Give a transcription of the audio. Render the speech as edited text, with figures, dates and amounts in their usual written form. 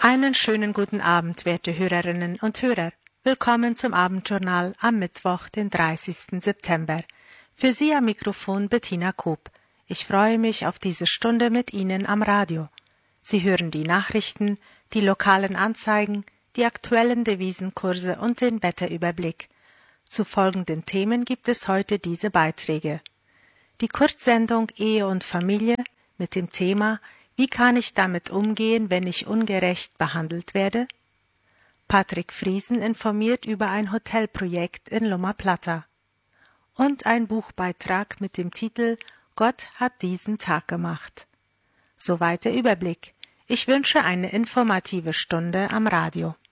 Einen schönen guten Abend, werte Hörerinnen und Hörer. Willkommen zum Abendjournal am Mittwoch, den 30. September. Für Sie am Mikrofon Bettina Koop. Ich freue mich auf diese Stunde mit Ihnen am Radio. Sie hören die Nachrichten, die lokalen Anzeigen, die aktuellen Devisenkurse und den Wetterüberblick. Zu folgenden Themen gibt es heute diese Beiträge. Die Kurzsendung Ehe und Familie mit dem Thema Wie kann ich damit umgehen, wenn ich ungerecht behandelt werde? Patrick Friesen informiert über ein Hotelprojekt in Loma Plata. Und ein Buchbeitrag mit dem Titel Gott hat diesen Tag gemacht. Soweit der Überblick. Ich wünsche eine informative Stunde am Radio.